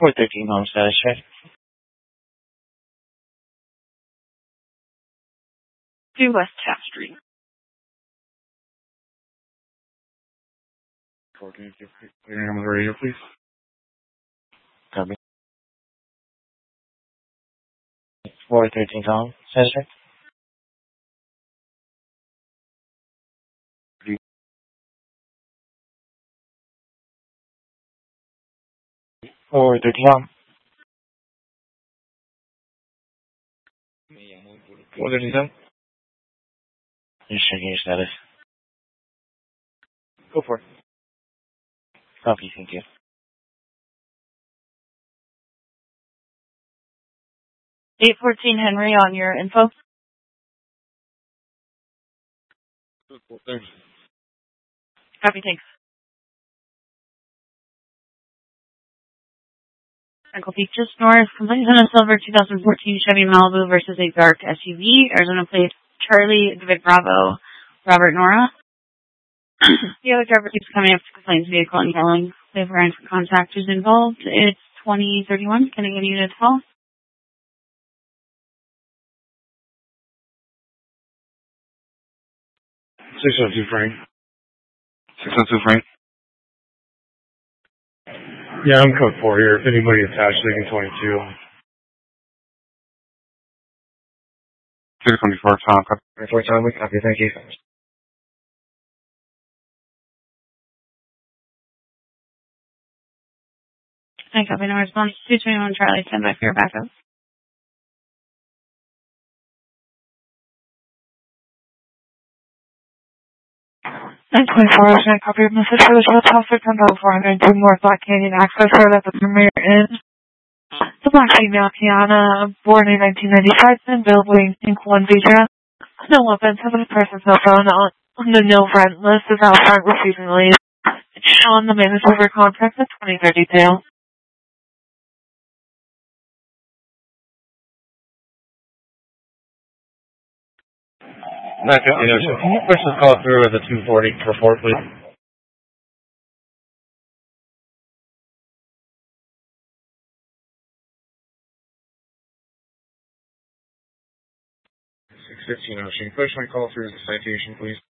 413 Homestead Street. 2 West Taft Street. 14, clearing on the radio, please. Copy. 413 Homestead Street. 413 437. Just checking your status. Go for it. Copy, thank you. 814 Henry on your info. Thanks. Copy, thanks. Michael Peak just north, completion of silver 2014 Chevy Malibu versus a dark SUV. Arizona plate Charlie, David Bravo, Robert Nora. The other driver keeps coming up to complain vehicle and yelling. They have ran for contact who's involved. It's 2031. Can I get a unit to call? 602 Frank. 602 Frank. Yeah, I'm code 4 here. If anybody attached, they can 22. 624 Tom. 24 Tom, we copy, thank you. I copy, no response. 221 Charlie, stand by for your backup. 924, I copy your message for the Shell House 402 North Black Canyon Access Road at the Premier Inn. The black female Kiana, born in 1995, been billed in one visa. No weapons, have a person's cell phone on the no front list is out front refusing to leave. On the managed over contract at 2032. Can you push this call through as a 240 for 4, please? 615 Ocean. Push my call through as a citation, please.